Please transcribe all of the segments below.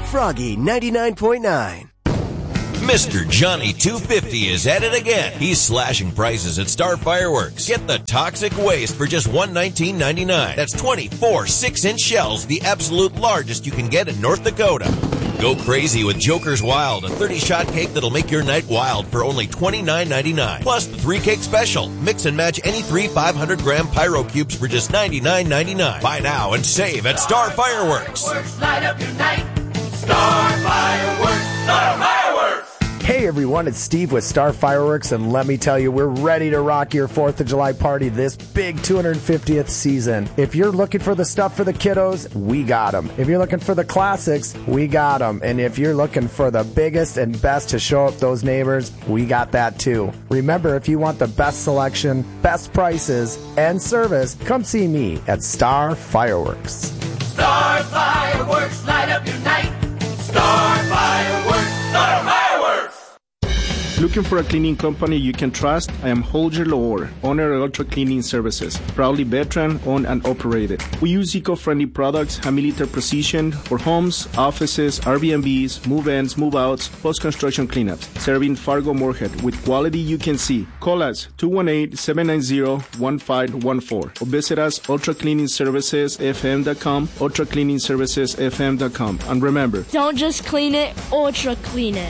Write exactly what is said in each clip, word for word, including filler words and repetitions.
Froggy ninety-nine point nine. Mister Johnny two fifty is at it again. He's slashing prices at Star Fireworks. Get the Toxic Waste for just one hundred nineteen dollars and ninety-nine cents. That's twenty-four six-inch shells, the absolute largest you can get in North Dakota. Go crazy with Joker's Wild, a thirty-shot cake that'll make your night wild for only twenty-nine ninety-nine. Plus the three-cake special. Mix and match any three five hundred gram Pyro Cubes for just ninety-nine ninety-nine. Buy now and save at Star Fireworks. Fireworks, light up your night. Star Fireworks, Star Fireworks. Hey everyone, it's Steve with Star Fireworks, and let me tell you, we're ready to rock your fourth of July party this big two hundred fiftieth season. If you're looking for the stuff for the kiddos, we got them. If you're looking for the classics, we got them. And if you're looking for the biggest and best to show up those neighbors, we got that too. Remember, if you want the best selection, best prices, and service, come see me at Star Fireworks. Star Fireworks, light up your night. Star Fireworks, Star Fireworks. Looking for a cleaning company you can trust? I am Holger Lohr, owner of Ultra Cleaning Services, proudly veteran, owned and operated. We use eco-friendly products, high millimeter precision for homes, offices, Airbnbs, move-ins, move-outs, post-construction cleanups, serving Fargo Moorhead with quality you can see. Call us two one eight, seven nine zero, one five one four or visit us ultra cleaning services f m dot com, ultra cleaning services f m dot com. And remember, don't just clean it, ultra clean it.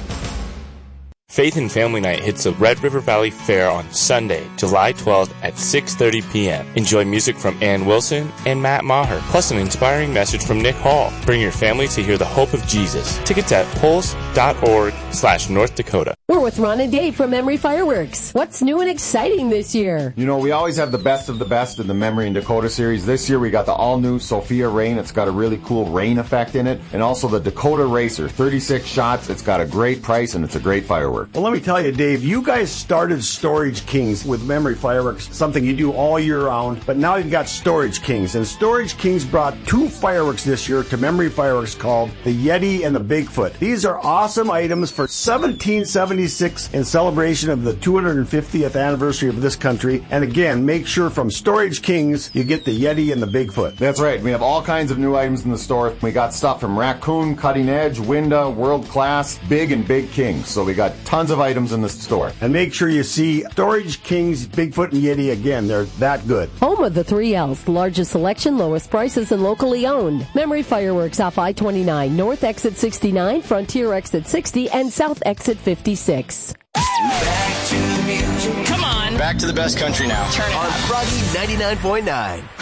Faith and Family Night hits the Red River Valley Fair on Sunday, July twelfth at six thirty p.m. Enjoy music from Ann Wilson and Matt Maher, plus an inspiring message from Nick Hall. Bring your family to hear the hope of Jesus. Tickets at pulse.org slash North Dakota. We're with Ron and Dave from Memory Fireworks. What's new and exciting this year? You know, we always have the best of the best in the Memory and Dakota series. This year we got the all-new Sophia Rain. It's got a really cool rain effect in it. And also the Dakota Racer, thirty-six shots. It's got a great price and it's a great firework. Well, let me tell you, Dave, you guys started Storage Kings with Memory Fireworks, something you do all year round, but now you've got Storage Kings. And Storage Kings brought two fireworks this year to Memory Fireworks called the Yeti and the Bigfoot. These are awesome items for seventeen seventy-six in celebration of the two hundred fiftieth anniversary of this country. And again, make sure from Storage Kings you get the Yeti and the Bigfoot. That's right. We have all kinds of new items in the store. We got stuff from Raccoon, Cutting Edge, Winda, World Class, Big and Big Kings. So we got tons of items in the store. And make sure you see Storage Kings, Bigfoot, and Yeti again. They're that good. Home of the three L's, the largest selection, lowest prices, and locally owned. Memory Fireworks off I twenty-nine, North Exit sixty-nine, Frontier Exit sixty, and South Exit fifty-six. Back to the music. Come on. Back to the best country now. Turn it on up. Froggy ninety-nine point nine.